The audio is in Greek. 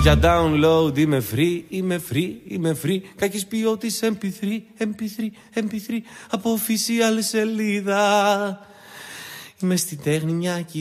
Για download είμαι free. Κακής ποιότητας MP3 από official σελίδα. Είμαι στη τέχνη μια